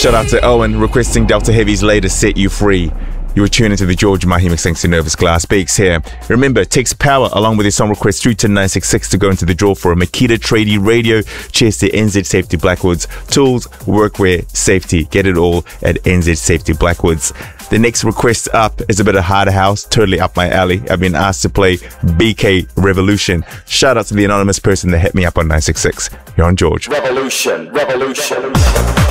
Shout out to Owen requesting Delta Heavy's latest Set You Free. You were tuning into the George Mahi mixing to Nervous Glass Beaks here. Remember, text power along with your song request through to 966 to go into the draw for a Makita Tradie radio. Cheers to NZ Safety Blackwoods. Tools, workwear, safety. Get it all at NZ Safety Blackwoods. The next request up is a bit of harder house, totally up my alley. I've been asked to play BK Revolution. Shout out to the anonymous person that hit me up on 966. You're on George. Revolution.